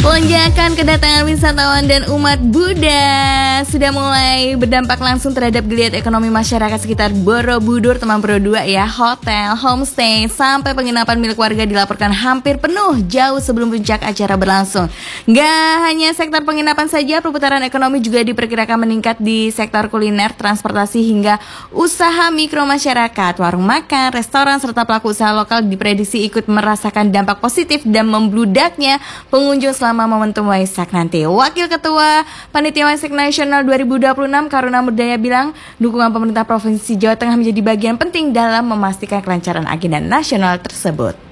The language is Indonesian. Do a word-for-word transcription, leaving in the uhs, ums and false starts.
Lonjakan kedatangan wisatawan dan umat Buddha sudah mulai berdampak langsung terhadap geliat ekonomi masyarakat sekitar Borobudur, Temanggung dua ya. Hotel, homestay, sampai penginapan milik warga dilaporkan hampir penuh jauh sebelum puncak acara berlangsung. Gak hanya sektor penginapan saja, perputaran ekonomi juga diperkirakan meningkat di sektor kuliner, transportasi, hingga usaha mikro masyarakat. Warung makan, restoran, serta pelaku usaha lokal diprediksi ikut merasakan dampak positif dan membludaknya pengunjung selama momentum Waisak nanti. Wakil Ketua Panitia Waisak Nasional dua ribu dua puluh enam Karuna Murdaya bilang dukungan pemerintah Provinsi Jawa Tengah menjadi bagian penting dalam memastikan kelancaran agenda nasional tersebut.